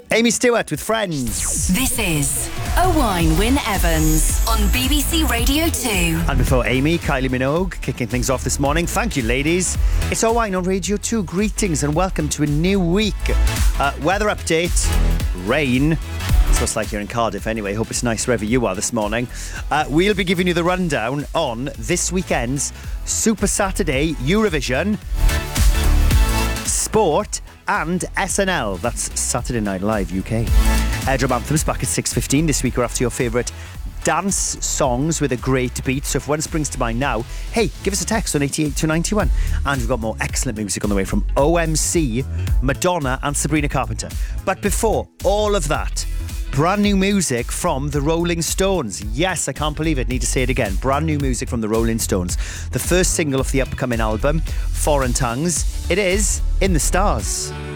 Amy Stewart with Friends. This is Owain Wyn Evans on BBC Radio 2. And before Amy, Kylie Minogue kicking things off this morning. Thank you, ladies. It's Owain on Radio 2. Greetings and welcome to a new week. Weather update, rain. That's what it's like here in Cardiff anyway. Hope it's nice wherever you are this morning. We'll be giving you the rundown on this weekend's Super Saturday Eurovision, Sport and SNL. That's Saturday Night Live UK. Airdrop Anthems back at 6:15. This week we're after your favourite dance songs with a great beat. So if one springs to mind now, hey, give us a text on 88291. And we've got more excellent music on the way from OMC, Madonna and Sabrina Carpenter. But before all of that, brand new music from the Rolling Stones. Yes, I can't believe it. Need to say it again. Brand new music from the Rolling Stones. The first single of the upcoming album, Foreign Tongues. It is In the Stars.